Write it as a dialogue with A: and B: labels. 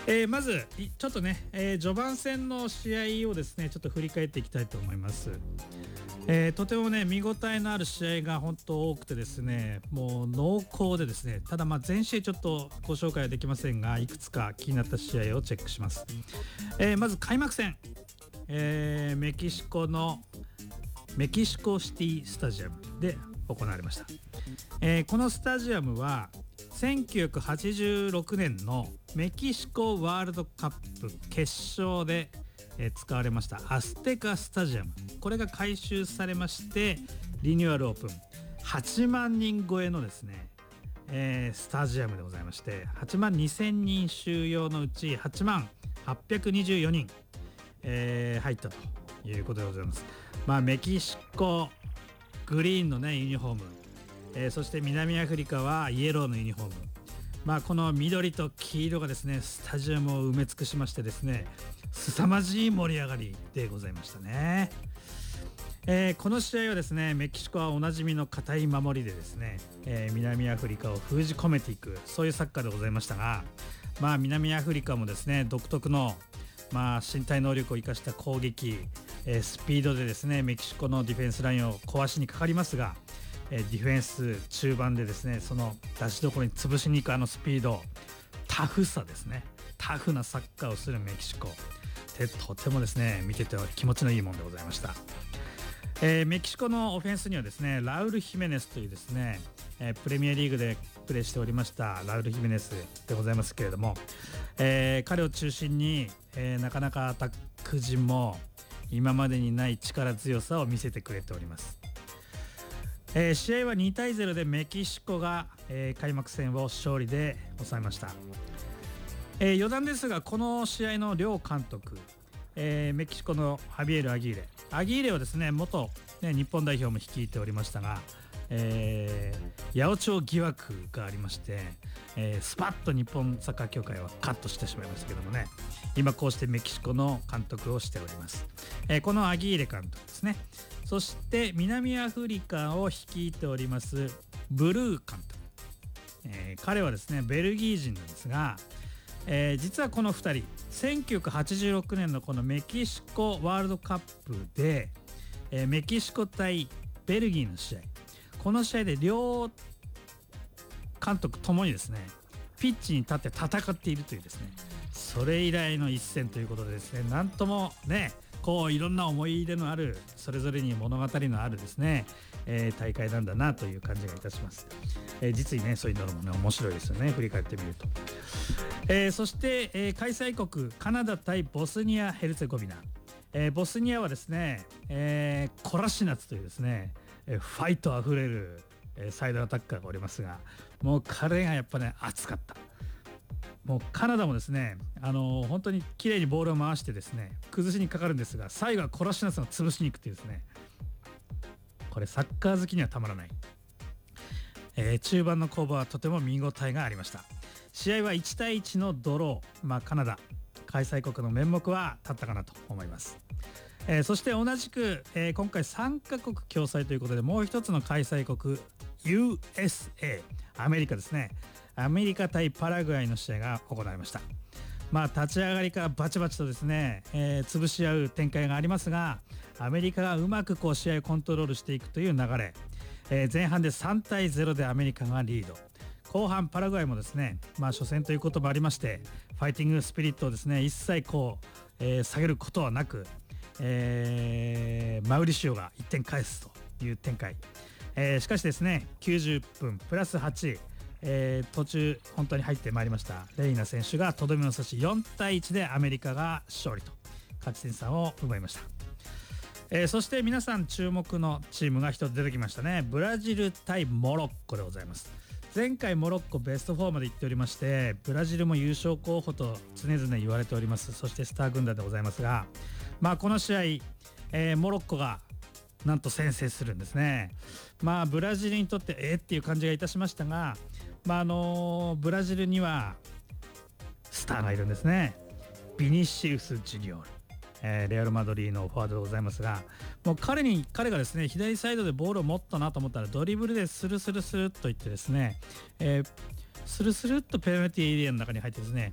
A: まずちょっとね、序盤戦の試合をですねちょっと振り返っていきたいと思います。とてもね見応えのある試合が本当多くてですね、もう濃厚でですね、ただ全試合ちょっとご紹介はできませんが、いくつか気になった試合をチェックします。まず開幕戦、メキシコのメキシコシティスタジアムで行われました。このスタジアムは1986年のメキシコワールドカップ決勝で使われましたアステカスタジアム、これが改修されましてリニューアルオープン、8万人超えのですね、スタジアムでございまして、8万2000人収容のうち8万824人、入ったということでございます。メキシコグリーンのねユニフォーム、そして南アフリカはイエローのユニフォーム、この緑と黄色がですねスタジアムを埋め尽くしましてですね、凄まじい盛り上がりでございましたね。この試合はですねメキシコはおなじみの堅い守りでですね、南アフリカを封じ込めていく、そういうサッカーでございましたが、南アフリカもですね独特の身体能力を生かした攻撃、スピードでですねメキシコのディフェンスラインを壊しにかかりますが、ディフェンス中盤でですねその出しどころに潰しに行くあのスピード、タフさですね、タフなサッカーをするメキシコでとてもですね見てて気持ちのいいものでございました。メキシコのオフェンスにはですねラウル・ヒメネスというですね、プレミアリーグでプレーしておりましたラウル・ヒメネスでございますけれども、彼を中心に、なかなかアタック陣も今までにない力強さを見せてくれております。試合は2対0でメキシコが、開幕戦を勝利で抑えました。余談ですがこの試合の両監督、メキシコのハビエル・アギーレはですね元、日本代表も率いておりましたが、八百長疑惑がありまして、スパッと日本サッカー協会はカットしてしまいましたけどもね、今こうしてメキシコの監督をしております。このアギーレ監督ですね。そして南アフリカを率いておりますブルー監督、彼はですねベルギー人なんですが、実はこの2人1986年のこのメキシコワールドカップで、メキシコ対ベルギーの試合、この試合で両監督ともにですねピッチに立って戦っているというですね、それ以来の一戦ということでですね、なんともねこういろんな思い入れのある、それぞれに物語のあるですね、大会なんだなという感じがいたします。実にねそういうのもね面白いですよね、振り返ってみると。そして、開催国カナダ対ボスニア・ヘルツェゴビナ、ボスニアはですね、コラシナツというですね、ファイトあふれる、サイドアタッカーがおりますが、もう彼がやっぱね熱かった。もうカナダもですね、本当に綺麗にボールを回してですね崩しにかかるんですが、最後はコラシナツが潰しに行くっていうですね、これサッカー好きにはたまらない、中盤の攻防はとても見応えがありました。試合は1対1のドロー、カナダ開催国の面目は立ったかなと思います。そして同じく、今回3カ国共催ということで、もう一つの開催国 USA アメリカですね、アメリカ対パラグアイの試合が行われました。立ち上がりからバチバチとですね、潰し合う展開がありますが、アメリカがうまくこう試合をコントロールしていくという流れ、前半で3対0でアメリカがリード、後半パラグアイもですね、初戦ということもありましてファイティングスピリットをですね一切こう、下げることはなく、マウリシオが1点返すという展開、しかしですね90分プラス8、途中本当に入ってまいりましたレイナ選手がとどめを刺し4対1でアメリカが勝利と勝ち点3を奪いました。そして皆さん注目のチームが一つ出てきましたね。ブラジル対モロッコでございます。前回モロッコベスト4まで行っておりまして、ブラジルも優勝候補と常々言われております。そしてスター軍団でございますが、この試合、モロッコがなんと先制するんですね。ブラジルにとってっていう感じがいたしましたが、ブラジルにはスターがいるんですね。ビニシウス・ジュニオール、レアル・マドリーのフォワードでございますが、もう彼がですね左サイドでボールを持ったなと思ったらドリブルでスルスルスルっといってですね、スルスルっとペナルティーエリアの中に入ってですね